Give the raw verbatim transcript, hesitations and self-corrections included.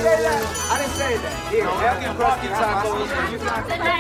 say that. I didn't say that. Here, have your crusty tacos.